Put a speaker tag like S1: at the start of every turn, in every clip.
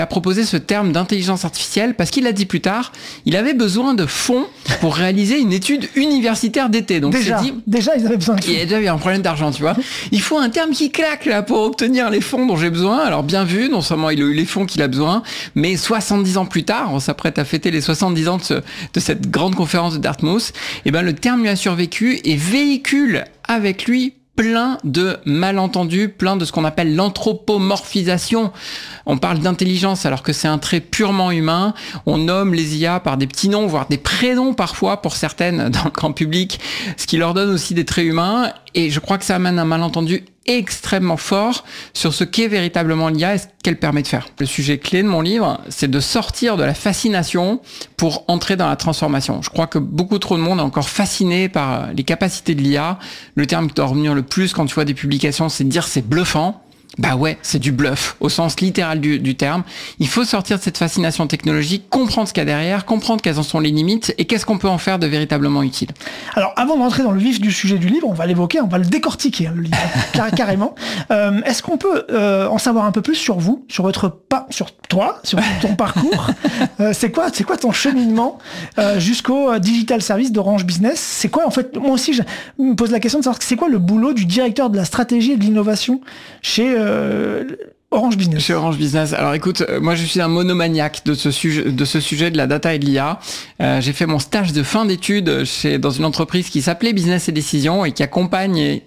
S1: a proposé ce terme d'intelligence artificielle parce qu'il a dit plus tard, il avait besoin de fonds pour réaliser une étude universitaire d'été. Donc
S2: déjà, ils avaient besoin de fonds.
S1: Il y a déjà eu un problème d'argent, tu vois. Il faut un terme qui claque là pour obtenir les fonds dont j'ai besoin. Alors bien vu, non seulement il a eu les fonds qu'il a besoin, mais 70 ans plus tard, on s'apprête à fêter les 70 ans de cette grande conférence de Dartmouth, et ben le terme lui a survécu et véhicule avec lui plein de malentendus, plein de ce qu'on appelle l'anthropomorphisation. On parle d'intelligence alors que c'est un trait purement humain. On nomme les IA par des petits noms, voire des prénoms parfois pour certaines dans le grand public, ce qui leur donne aussi des traits humains. Et je crois que ça amène un malentendu extrêmement fort sur ce qu'est véritablement l'IA et ce qu'elle permet de faire. Le sujet clé de mon livre, c'est de sortir de la fascination pour entrer dans la transformation. Je crois que beaucoup trop de monde est encore fasciné par les capacités de l'IA. Le terme qui doit revenir le plus quand tu vois des publications, c'est de dire c'est bluffant. Bah ouais, c'est du bluff, au sens littéral du terme. Il faut sortir de cette fascination technologique, comprendre ce qu'il y a derrière, comprendre quelles en sont les limites et qu'est-ce qu'on peut en faire de véritablement utile. Alors,
S2: avant de rentrer dans le vif du sujet du livre, on va l'évoquer, on va le décortiquer, le livre, carrément. Est-ce qu'on peut en savoir un peu plus sur vous, sur toi, sur ton parcours? C'est quoi ton cheminement jusqu'au digital service d'Orange Business? C'est quoi, en fait, moi aussi, je me pose la question de savoir c'est quoi le boulot du directeur de la stratégie et de l'innovation chez Orange Business.
S1: Chez Orange Business. Alors écoute, moi je suis un monomaniaque de ce sujet de la data et de l'IA. J'ai fait mon stage de fin d'études dans une entreprise qui s'appelait Business et Décision et qui accompagnait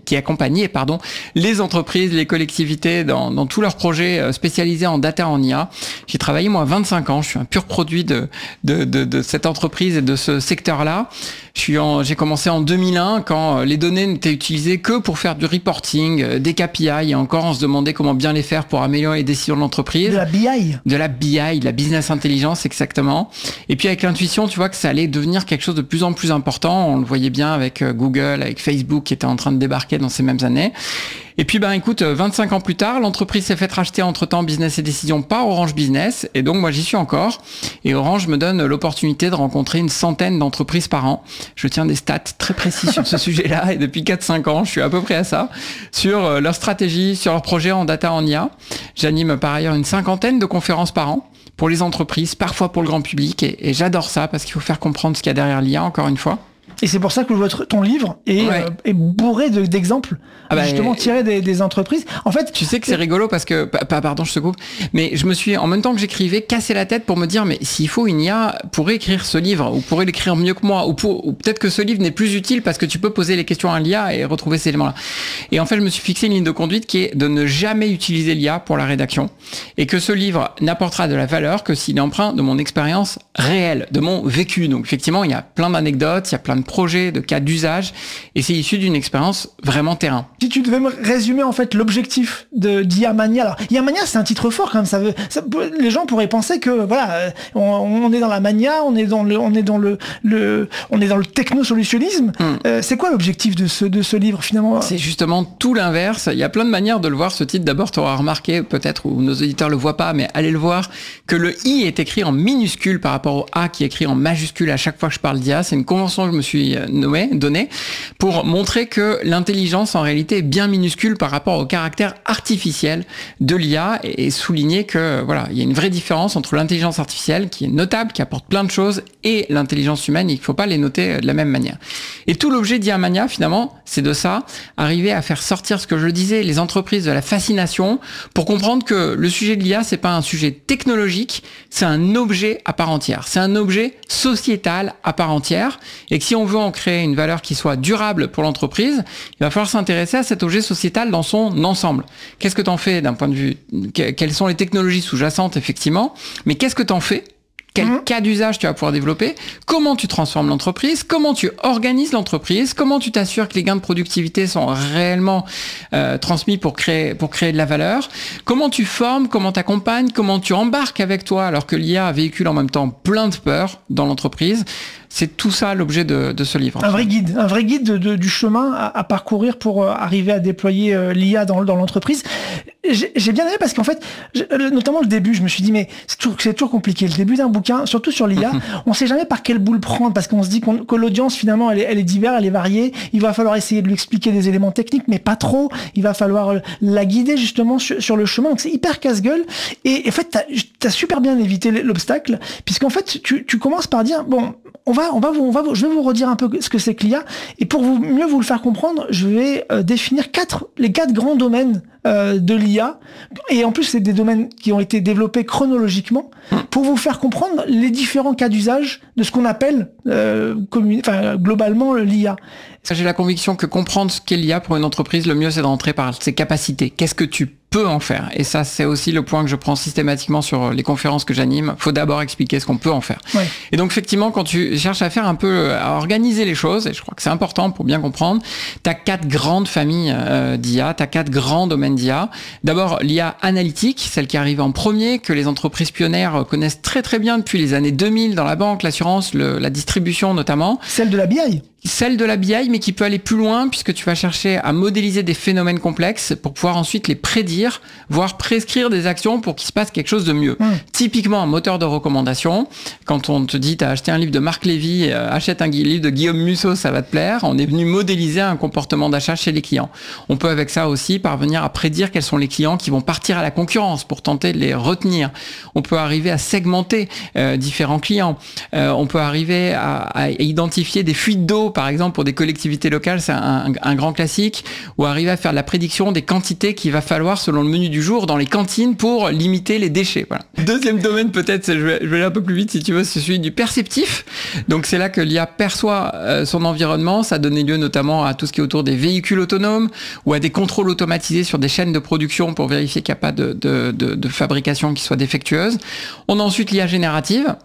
S1: les entreprises, les collectivités dans tous leurs projets spécialisés en data en IA. J'ai travaillé moi 25 ans. Je suis un pur produit de cette entreprise et de ce secteur-là. J'ai commencé en 2001 quand les données n'étaient utilisées que pour faire du reporting, des KPI et encore on se demandait comment bien les faire pour améliorer les décisions de l'entreprise.
S2: De la BI.
S1: De la BI, de la business intelligence exactement. Et puis avec l'intuition, tu vois que ça allait devenir quelque chose de plus en plus important. On le voyait bien avec Google, avec Facebook qui était en train de débarquer dans ces mêmes années. Et puis, écoute, 25 ans plus tard, l'entreprise s'est fait racheter entre-temps Business et Décision par Orange Business. Et donc, moi, j'y suis encore. Et Orange me donne l'opportunité de rencontrer une centaine d'entreprises par an. Je tiens des stats très précis sur ce sujet-là. Et depuis 4-5 ans, je suis à peu près à ça. Sur leur stratégie, sur leurs projets en data en IA. J'anime par ailleurs une 50aine de conférences par an pour les entreprises, parfois pour le grand public. Et j'adore ça parce qu'il faut faire comprendre ce qu'il y a derrière l'IA, encore une fois.
S2: Et c'est pour ça que ton livre est bourré d'exemples, justement tirés des entreprises. En fait,
S1: tu sais que c'est rigolo parce que, pardon, je te coupe, mais je me suis, en même temps que j'écrivais, cassé la tête pour me dire, mais s'il faut une IA pour écrire ce livre, ou pourrait l'écrire mieux que moi, ou peut-être que ce livre n'est plus utile parce que tu peux poser les questions à l'IA et retrouver ces éléments-là. Et en fait, je me suis fixé une ligne de conduite qui est de ne jamais utiliser l'IA pour la rédaction et que ce livre n'apportera de la valeur que s'il est empreint de mon expérience réelle, de mon vécu. Donc, effectivement, il y a plein d'anecdotes, il y a plein de projets, de cas d'usage, et c'est issu d'une expérience vraiment terrain.
S2: Si tu devais me résumer en fait l'objectif d'IA Mania, alors IA Mania c'est un titre fort quand même, les gens pourraient penser que voilà, on est dans la mania, on est dans le techno-solutionnisme. C'est quoi l'objectif de ce livre finalement?
S1: C'est justement tout l'inverse. Il y a plein de manières de le voir ce titre. D'abord, tu auras remarqué peut-être, ou nos auditeurs le voient pas, mais allez le voir, que le I est écrit en minuscule par rapport au A qui est écrit en majuscule à chaque fois que je parle d'IA. C'est une convention que je me suis donnée pour montrer que l'intelligence en réalité est bien minuscule par rapport au caractère artificiel de l'IA et souligner que voilà, il y a une vraie différence entre l'intelligence artificielle qui est notable, qui apporte plein de choses, et l'intelligence humaine, et qu'il ne faut pas les noter de la même manière. Et tout l'objet d'IA Mania, finalement, c'est de ça, arriver à faire sortir ce que je disais, les entreprises de la fascination, pour comprendre que le sujet de l'IA, c'est pas un sujet technologique, c'est un objet à part entière. C'est un objet sociétal à part entière, et que si on veut en créer une valeur qui soit durable pour l'entreprise, il va falloir s'intéresser à cet objet sociétal dans son ensemble. Qu'est-ce que t'en fais d'un point de vue, quelles sont les technologies sous-jacentes, effectivement, mais qu'est-ce que t'en fais? Quel cas d'usage tu vas pouvoir développer? Comment tu transformes l'entreprise? Comment tu organises l'entreprise? Comment tu t'assures que les gains de productivité sont réellement transmis pour créer de la valeur? Comment tu formes? Comment tu accompagnes? Comment tu embarques avec toi alors que l'IA véhicule en même temps plein de peurs dans l'entreprise? C'est tout ça l'objet de ce livre.
S2: Un vrai guide du chemin à parcourir pour arriver à déployer l'IA dans l'entreprise. J'ai bien aimé parce qu'en fait, notamment le début, je me suis dit mais c'est toujours compliqué. Le début d'un bouquin, surtout sur l'IA, on sait jamais par quelle boule prendre parce qu'on se dit que l'audience finalement elle est diverse, elle est variée. Il va falloir essayer de lui expliquer des éléments techniques, mais pas trop. Il va falloir la guider justement sur le chemin. Donc c'est hyper casse-gueule. Et en fait, t'as super bien évité l'obstacle puisqu'en fait tu commences par dire bon. Je vais vous redire un peu ce que c'est que l'IA et pour mieux vous le faire comprendre, je vais définir les quatre grands domaines de l'IA et en plus c'est des domaines qui ont été développés chronologiquement pour vous faire comprendre les différents cas d'usage de ce qu'on appelle globalement l'IA.
S1: J'ai la conviction que comprendre ce qu'est l'IA pour une entreprise, le mieux c'est d'entrer par ses capacités. Qu'est-ce que tu peux en faire? Et ça, c'est aussi le point que je prends systématiquement sur les conférences que j'anime. Faut d'abord expliquer ce qu'on peut en faire. Ouais. Et donc, effectivement, quand tu cherches à faire à organiser les choses, et je crois que c'est important pour bien comprendre, t'as 4 grandes familles d'IA, t'as 4 grands domaines d'IA. D'abord, l'IA analytique, celle qui arrive en premier, que les entreprises pionnières connaissent très très bien depuis les années 2000 dans la banque, l'assurance, la distribution notamment.
S2: Celle de la BI.
S1: Celle de la BI, mais qui peut aller plus loin puisque tu vas chercher à modéliser des phénomènes complexes pour pouvoir ensuite les prédire, voire prescrire des actions pour qu'il se passe quelque chose de mieux. Typiquement, un moteur de recommandation. Quand on te dit, t'as acheté un livre de Marc Lévy, achète un livre de Guillaume Musso, ça va te plaire. On est venu modéliser un comportement d'achat chez les clients. On peut avec ça aussi parvenir à prédire quels sont les clients qui vont partir à la concurrence pour tenter de les retenir. On peut arriver à segmenter différents clients. On peut arriver à identifier des fuites d'eau, par exemple, pour des collectivités locales, c'est un grand classique, ou arriver à faire de la prédiction des quantités qu'il va falloir selon le menu du jour dans les cantines pour limiter les déchets. Voilà. Deuxième domaine, peut-être, je vais aller un peu plus vite si tu veux, c'est celui du perceptif. Donc c'est là que l'IA perçoit son environnement. Ça a donné lieu notamment à tout ce qui est autour des véhicules autonomes ou à des contrôles automatisés sur des chaînes de production pour vérifier qu'il n'y a pas de fabrication qui soit défectueuse. On a ensuite l'IA générative.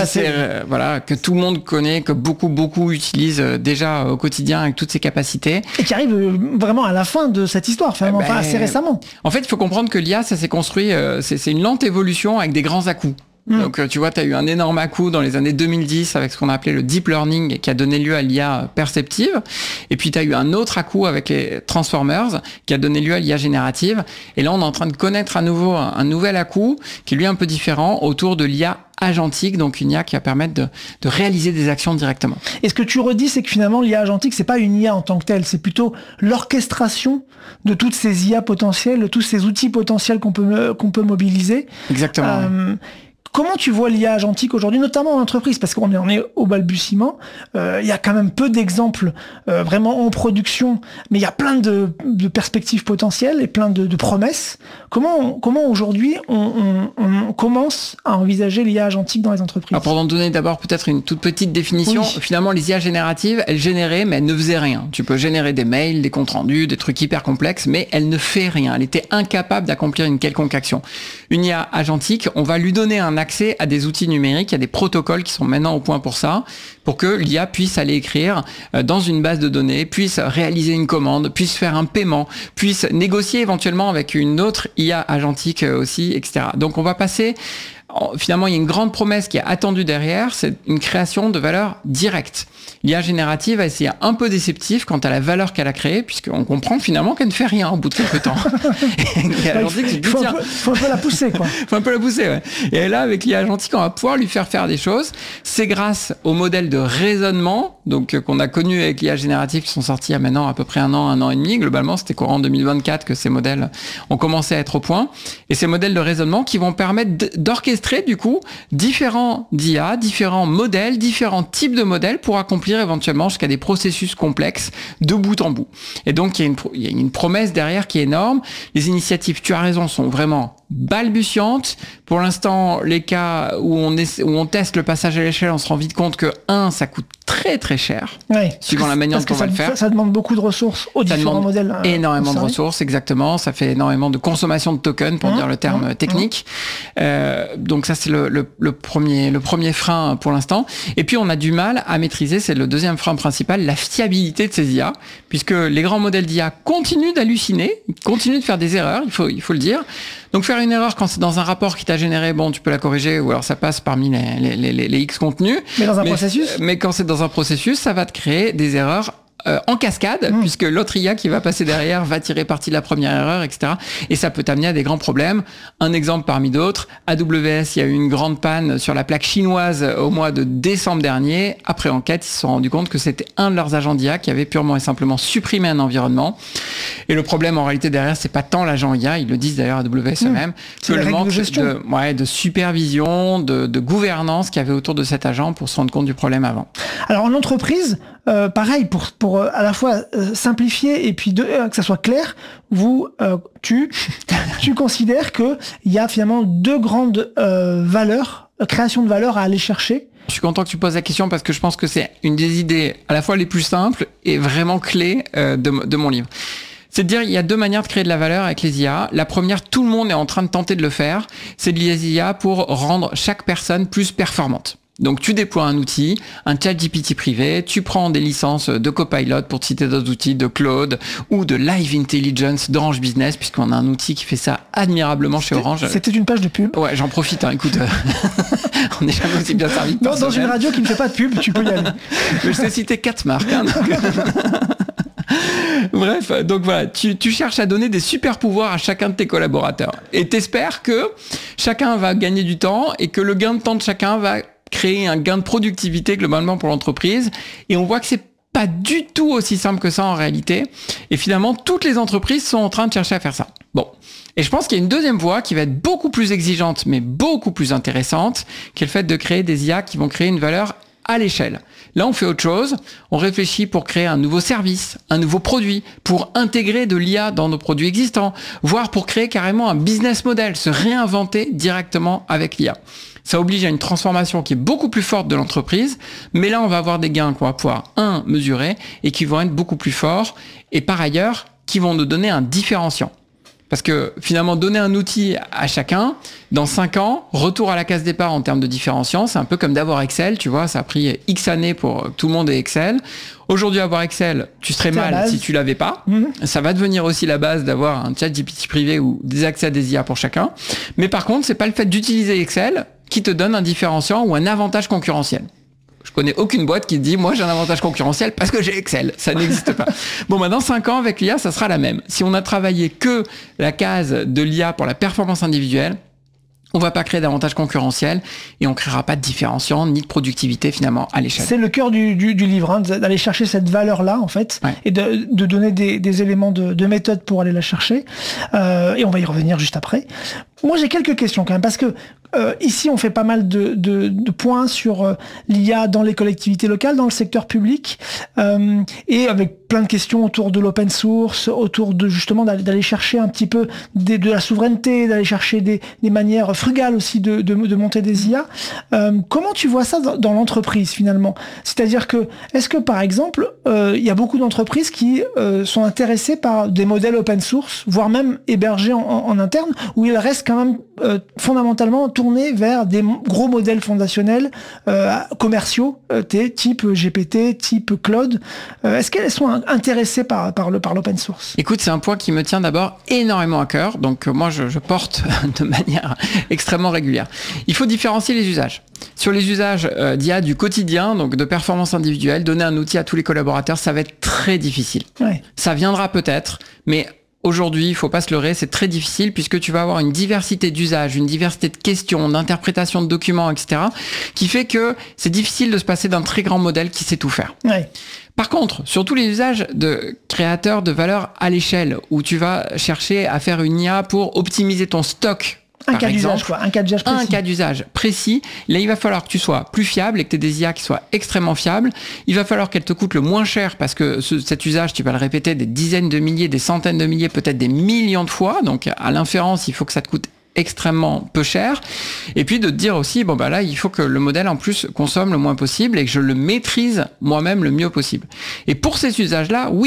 S1: Que tout le monde connaît, que beaucoup utilisent déjà au quotidien avec toutes ses capacités.
S2: Et qui arrive vraiment à la fin de cette histoire, assez récemment.
S1: En fait, il faut comprendre que l'IA, ça s'est construit, c'est une lente évolution avec des grands à-coups. Donc tu vois, tu as eu un énorme à-coup dans les années 2010 avec ce qu'on a appelé le deep learning qui a donné lieu à l'IA perceptive. Et puis tu as eu un autre à-coup avec les transformers qui a donné lieu à l'IA générative. Et là, on est en train de connaître à nouveau un nouvel à-coup qui est lui un peu différent autour de l'IA agentique, donc une IA qui va permettre de réaliser des actions directement.
S2: Et ce que tu redis, c'est que finalement l'IA agentique, c'est pas une IA en tant que telle, c'est plutôt l'orchestration de toutes ces IA potentielles, de tous ces outils potentiels qu'on peut mobiliser.
S1: Exactement.
S2: Comment tu vois l'IA agentique aujourd'hui, notamment en entreprise, parce qu'on est au balbutiement, il y a quand même peu d'exemples vraiment en production, mais il y a plein de perspectives potentielles et plein de promesses. Comment aujourd'hui on commence à envisager l'IA agentique dans les entreprises?
S1: Alors pour en donner d'abord peut-être une toute petite définition, finalement les IA génératives, elles généraient, mais elles ne faisaient rien. Tu peux générer des mails, des comptes rendus, des trucs hyper complexes, mais elle ne fait rien. Elle était incapable d'accomplir une quelconque action. Une IA agentique, on va lui donner un accès à des outils numériques, il y a des protocoles qui sont maintenant au point pour ça, pour que l'IA puisse aller écrire dans une base de données, puisse réaliser une commande, puisse faire un paiement, puisse négocier éventuellement avec une autre IA agentique aussi, etc. Donc on va passer... Finalement, il y a une grande promesse qui est attendue derrière, c'est une création de valeur directe. L'IA générative, c'est un peu déceptif quant à la valeur qu'elle a créée, puisqu'on comprend finalement qu'elle ne fait rien au bout de quelques temps.
S2: Il faut un peu la pousser, quoi.
S1: Faut un peu la pousser, ouais. Et là, avec l'IA agentique, on va pouvoir lui faire des choses. C'est grâce au modèle de raisonnement, donc qu'on a connu avec l'IA générative, qui sont sortis il y a maintenant à peu près un an et demi. Globalement, c'était courant 2024 que ces modèles ont commencé à être au point. Et ces modèles de raisonnement qui vont permettre d'orchestrer du coup différents d'IA, différents modèles, différents types de modèles pour accomplir éventuellement jusqu'à des processus complexes de bout en bout. Et donc il y a une promesse derrière qui est énorme. Les initiatives, tu as raison, sont vraiment balbutiantes. Pour l'instant, les cas où on teste le passage à l'échelle, on se rend vite compte que ça coûte très très cher, suivant la manière dont on va le faire.
S2: Ça demande beaucoup de ressources aux différents modèles.
S1: Énormément de ressources, exactement. Ça fait énormément de consommation de tokens, pour dire le terme technique. Donc ça, c'est le premier frein pour l'instant. Et puis, on a du mal à maîtriser, c'est le deuxième frein principal, la fiabilité de ces IA, puisque les grands modèles d'IA continuent d'halluciner, continuent de faire des erreurs, il faut le dire. Donc faire une erreur quand c'est dans un rapport qui t'a généré, bon, tu peux la corriger, ou alors ça passe parmi les X contenus.
S2: Mais dans un processus.
S1: Mais quand c'est dans un processus, ça va te créer des erreurs en cascade, puisque l'autre IA qui va passer derrière va tirer parti de la première erreur, etc. Et ça peut t'amener à des grands problèmes. Un exemple parmi d'autres, AWS, il y a eu une grande panne sur la plaque chinoise au mois de décembre dernier. Après enquête, ils se sont rendus compte que c'était un de leurs agents d'IA qui avait purement et simplement supprimé un environnement. Et le problème, en réalité, derrière, c'est pas tant l'agent IA, ils le disent d'ailleurs AWS eux-mêmes, que le manque de supervision, de gouvernance qu'il y avait autour de cet agent pour se rendre compte du problème avant.
S2: Alors en entreprise, pareil, pour à la fois simplifier et puis que ça soit clair, tu considères qu'il y a finalement deux grandes créations de valeur à aller chercher.
S1: Je suis content que tu poses la question parce que je pense que c'est une des idées à la fois les plus simples et vraiment clés de mon livre. C'est de dire, il y a deux manières de créer de la valeur avec les IA. La première, tout le monde est en train de tenter de le faire, c'est de les IA pour rendre chaque personne plus performante. Donc tu déploies un outil, un ChatGPT privé, tu prends des licences de Copilot pour te citer d'autres outils, de Claude ou de Live Intelligence d'Orange Business, puisqu'on a un outil qui fait ça admirablement chez Orange.
S2: C'était une page de pub.
S1: Ouais, j'en profite, écoute, on n'est jamais aussi bien servi.
S2: Dans une radio qui ne fait pas de pub, tu peux y aller.
S1: Mais je t'ai cité 4 marques. Hein, Bref, donc voilà, tu cherches à donner des super pouvoirs à chacun de tes collaborateurs. Et t'espères que chacun va gagner du temps et que le gain de temps de chacun va créer un gain de productivité globalement pour l'entreprise. Et on voit que c'est pas du tout aussi simple que ça en réalité. Et finalement, toutes les entreprises sont en train de chercher à faire ça. Bon. Et je pense qu'il y a une deuxième voie qui va être beaucoup plus exigeante, mais beaucoup plus intéressante, qui est le fait de créer des IA qui vont créer une valeur à l'échelle. Là, on fait autre chose. On réfléchit pour créer un nouveau service, un nouveau produit, pour intégrer de l'IA dans nos produits existants, voire pour créer carrément un business model, se réinventer directement avec l'IA. Ça oblige à une transformation qui est beaucoup plus forte de l'entreprise, mais là, on va avoir des gains qu'on va pouvoir, mesurer et qui vont être beaucoup plus forts et par ailleurs, qui vont nous donner un différenciant. Parce que finalement, donner un outil à chacun, dans 5 ans, retour à la case départ en termes de différenciant, c'est un peu comme d'avoir Excel, tu vois, ça a pris X années pour que tout le monde ait Excel. Aujourd'hui, avoir Excel, tu serais mal si tu l'avais pas. Ça va devenir aussi la base d'avoir un ChatGPT privé ou des accès à des IA pour chacun. Mais par contre, c'est pas le fait d'utiliser Excel qui te donne un différenciant ou un avantage concurrentiel. Je connais aucune boîte qui te dit, moi j'ai un avantage concurrentiel parce que j'ai Excel. Ça n'existe pas. Bon, dans 5 ans, avec l'IA, ça sera la même. Si on a travaillé que la case de l'IA pour la performance individuelle, on va pas créer d'avantage concurrentiel et on créera pas de différenciant ni de productivité finalement à l'échelle.
S2: C'est le cœur du livre, hein, d'aller chercher cette valeur-là en fait, ouais. Et de donner des éléments de méthode pour aller la chercher. Et on va y revenir juste après. Moi j'ai quelques questions quand même parce que ici on fait pas mal de points sur l'IA dans les collectivités locales, dans le secteur public, et avec plein de questions autour de l'open source, autour de justement d'aller chercher un petit peu de la souveraineté, d'aller chercher des manières frugales aussi de monter des IA. Comment tu vois ça dans l'entreprise finalement ? C'est-à-dire que est-ce que par exemple il y a beaucoup d'entreprises qui sont intéressées par des modèles open source, voire même hébergés en interne, où ils restent quand même fondamentalement tournés vers des gros modèles fondationnels commerciaux, type GPT, type Claude. Est-ce qu'elles sont intéressées par l'open source ?
S1: Écoute, c'est un point qui me tient d'abord énormément à cœur, donc moi je porte de manière extrêmement régulière. Il faut différencier les usages. Sur les usages d'IA du quotidien, donc de performance individuelle, donner un outil à tous les collaborateurs, ça va être très difficile. Ouais. Ça viendra peut-être, mais aujourd'hui, il faut pas se leurrer, c'est très difficile puisque tu vas avoir une diversité d'usages, une diversité de questions, d'interprétation de documents, etc., qui fait que c'est difficile de se passer d'un très grand modèle qui sait tout faire. Ouais. Par contre, sur tous les usages de créateurs de valeur à l'échelle, où tu vas chercher à faire une IA pour optimiser ton stock,
S2: un cas d'usage, quoi. Un cas d'usage précis.
S1: Un cas d'usage précis. Là, il va falloir que tu sois plus fiable et que tu aies des IA qui soient extrêmement fiables. Il va falloir qu'elles te coûtent le moins cher parce que cet usage, tu vas le répéter des dizaines de milliers, des centaines de milliers, peut-être des millions de fois. Donc, à l'inférence, il faut que ça te coûte extrêmement peu cher. Et puis de te dire aussi, là, il faut que le modèle en plus consomme le moins possible et que je le maîtrise moi-même le mieux possible. Et pour ces usages-là, oui,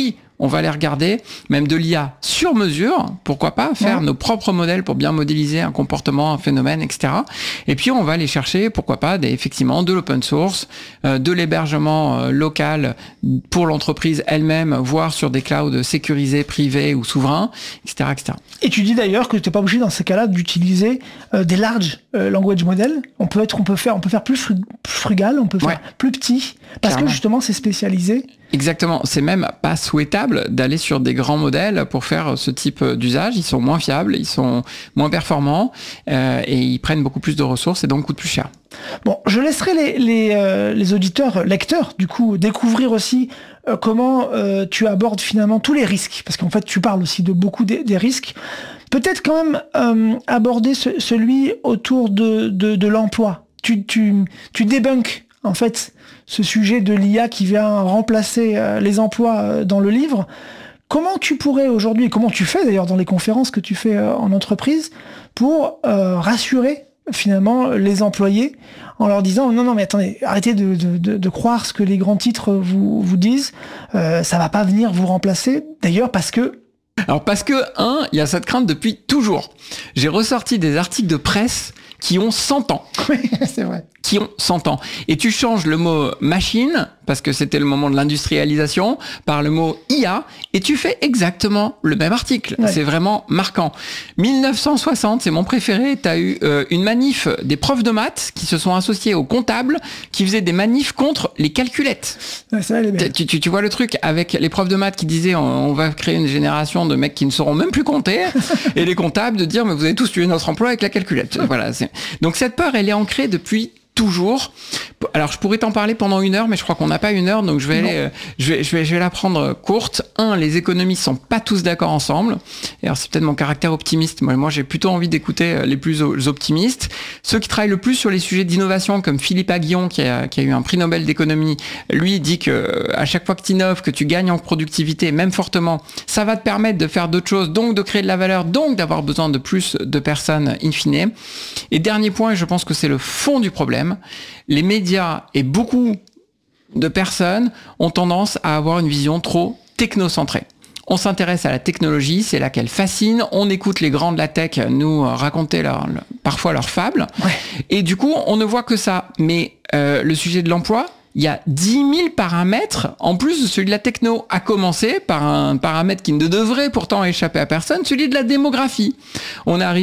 S1: on va aller regarder, même de l'IA sur mesure, pourquoi pas, faire nos propres modèles pour bien modéliser un comportement, un phénomène, etc. Et puis on va aller chercher, pourquoi pas, effectivement de l'open source, de l'hébergement local pour l'entreprise elle-même, voire sur des clouds sécurisés, privés ou souverains, etc., etc.
S2: Et tu dis d'ailleurs que tu n'es pas obligé dans ces cas-là d'utiliser des large language models. On peut faire plus frugal, on peut faire plus petit, parce que justement c'est spécialisé.
S1: Exactement, c'est même pas souhaitable d'aller sur des grands modèles pour faire ce type d'usage. Ils sont moins fiables, ils sont moins performants et ils prennent beaucoup plus de ressources et donc coûtent plus cher.
S2: Bon, je laisserai les auditeurs, lecteurs, du coup, découvrir aussi comment tu abordes finalement tous les risques, parce qu'en fait tu parles aussi de beaucoup des risques. Peut-être quand même aborder celui autour de l'emploi. Tu débunkes en fait ce sujet de l'IA qui vient remplacer les emplois dans le livre. Comment tu pourrais aujourd'hui, et comment tu fais d'ailleurs dans les conférences que tu fais en entreprise, pour rassurer finalement les employés en leur disant non mais attendez, arrêtez de croire ce que les grands titres vous disent, ça va pas venir vous remplacer, d'ailleurs parce que
S1: il y a cette crainte depuis toujours. J'ai ressorti des articles de presse qui ont 100 ans.
S2: Oui, c'est vrai.
S1: Qui ont 100 ans. Et tu changes le mot machine, parce que c'était le moment de l'industrialisation, par le mot IA, et tu fais exactement le même article. Ouais. C'est vraiment marquant. 1960, c'est mon préféré, tu as eu une manif des profs de maths qui se sont associés aux comptables, qui faisaient des manifs contre les calculettes.
S2: Ouais, ça,
S1: tu vois le truc, avec les profs de maths qui disaient on va créer une génération de mecs qui ne sauront même plus compter, et les comptables de dire mais vous avez tous tué notre emploi avec la calculette. Voilà. Donc cette peur, elle est ancrée depuis toujours. Alors je pourrais t'en parler pendant 1 heure, mais je crois qu'on n'a pas 1 heure, donc je vais la prendre courte. Les économistes sont pas tous d'accord ensemble. Et alors c'est peut-être mon caractère optimiste. Moi j'ai plutôt envie d'écouter les plus optimistes. Ceux qui travaillent le plus sur les sujets d'innovation, comme Philippe Aguillon, qui a eu un prix Nobel d'économie, lui dit que à chaque fois que tu innoves, que tu gagnes en productivité, même fortement, ça va te permettre de faire d'autres choses, donc de créer de la valeur, donc d'avoir besoin de plus de personnes in fine. Et dernier point, et je pense que c'est le fond du problème, les médias et beaucoup de personnes ont tendance à avoir une vision trop technocentrée. On s'intéresse à la technologie, c'est là qu'elle fascine. On écoute les grands de la tech nous raconter parfois leurs fables. Ouais. Et du coup, on ne voit que ça. Mais le sujet de l'emploi, il y a 10 000 paramètres en plus de celui de la techno, à commencer par un paramètre qui ne devrait pourtant échapper à personne, celui de la démographie. On est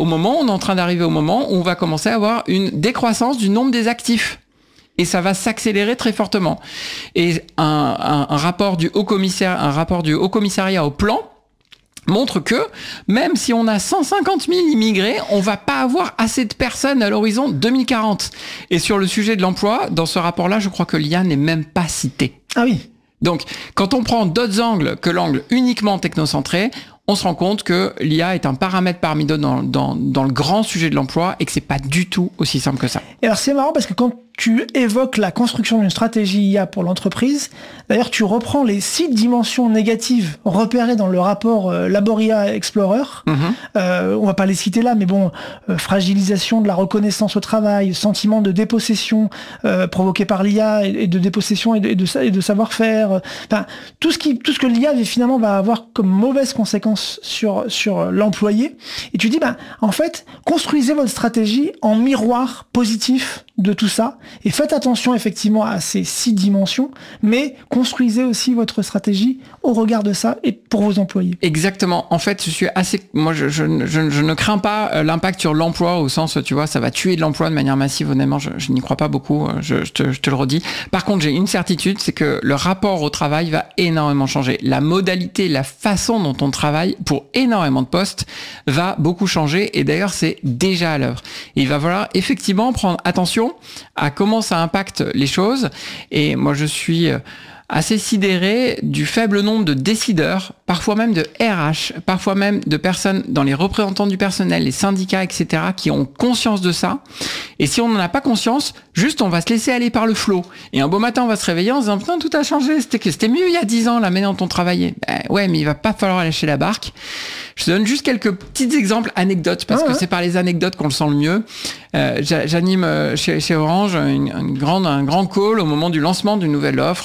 S1: en train d'arriver au moment où on va commencer à avoir une décroissance du nombre des actifs. Et ça va s'accélérer très fortement. Et un rapport du Haut Commissariat au plan montre que même si on a 150 000 immigrés, on va pas avoir assez de personnes à l'horizon 2040. Et sur le sujet de l'emploi, dans ce rapport-là, je crois que l'IA n'est même pas citée.
S2: Ah oui.
S1: Donc, quand on prend d'autres angles que l'angle uniquement technocentré, on se rend compte que l'IA est un paramètre parmi d'autres dans le grand sujet de l'emploi et que c'est pas du tout aussi simple que ça.
S2: Et alors c'est marrant parce que quand tu évoques la construction d'une stratégie IA pour l'entreprise, d'ailleurs tu reprends les 6 dimensions négatives repérées dans le rapport Laboria Explorer. On va pas les citer là, mais bon, fragilisation de la reconnaissance au travail, sentiment de dépossession provoqué par l'IA et de dépossession et de savoir-faire. Enfin, tout ce que l'IA finalement va avoir comme mauvaise conséquence sur l'employé. Et tu dis, en fait, construisez votre stratégie en miroir positif de tout ça et faites attention effectivement à ces 6 dimensions, mais construisez aussi votre stratégie au regard de ça et pour vos employés.
S1: Exactement. En fait, moi je ne crains pas l'impact sur l'emploi au sens, tu vois, ça va tuer de l'emploi de manière massive. Honnêtement, je n'y crois pas beaucoup, je te le redis. Par contre, j'ai une certitude, c'est que le rapport au travail va énormément changer. La modalité, la façon dont on travaille pour énormément de postes va beaucoup changer et d'ailleurs c'est déjà à l'œuvre. Il va falloir effectivement prendre attention à comment ça impacte les choses. Et moi, je suis assez sidéré du faible nombre de décideurs, parfois même de RH, parfois même de personnes dans les représentants du personnel, les syndicats, etc., qui ont conscience de ça. Et si on n'en a pas conscience, juste on va se laisser aller par le flot. Et un beau matin, on va se réveiller en se disant « Putain, tout a changé, c'était mieux il y a 10 ans, la manière dont on travaillait. » Ouais, mais il va pas falloir lâcher la barque. Je te donne juste quelques petits exemples, anecdotes, parce que c'est par les anecdotes qu'on le sent le mieux. J'anime chez Orange un grand call au moment du lancement d'une nouvelle offre. J'ai 150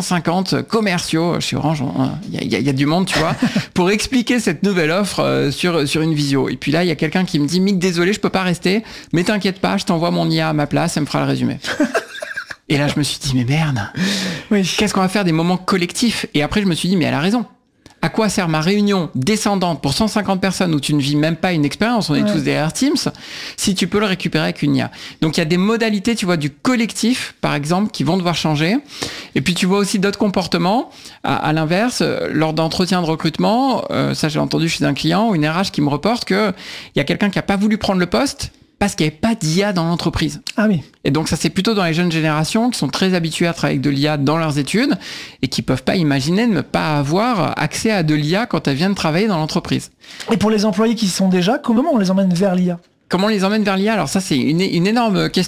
S1: 150 commerciaux chez Orange, il y a du monde, tu vois, pour expliquer cette nouvelle offre sur une visio. Et puis là, il y a quelqu'un qui me dit, Mick, désolé, je peux pas rester, mais t'inquiète pas, je t'envoie mon IA à ma place, elle me fera le résumé. Et là, je me suis dit, mais merde, qu'est-ce qu'on va faire des moments collectifs? Et après, je me suis dit, mais elle a raison. À quoi sert ma réunion descendante pour 150 personnes où tu ne vis même pas une expérience, on est tous derrière Teams, si tu peux le récupérer avec une IA. Donc il y a des modalités, tu vois, du collectif, par exemple, qui vont devoir changer. Et puis tu vois aussi d'autres comportements. À l'inverse, lors d'entretiens de recrutement, ça j'ai entendu chez un client, une RH qui me reporte qu'il y a quelqu'un qui n'a pas voulu prendre le poste parce qu'il n'y avait pas d'IA dans l'entreprise.
S2: Ah oui.
S1: Et donc ça c'est plutôt dans les jeunes générations qui sont très habitués à travailler avec de l'IA dans leurs études et qui peuvent pas imaginer de ne pas avoir accès à de l'IA quand elles viennent travailler dans l'entreprise.
S2: Et pour les employés qui y sont déjà, comment on les emmène vers l'IA?
S1: Comment on les emmène vers l'IA? Alors ça c'est une énorme question.